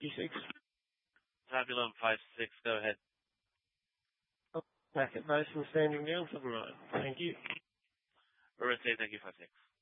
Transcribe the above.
56. Tabulum 56, go ahead. Packet Mason standing down for the right. Thank you. Received, thank you, 56.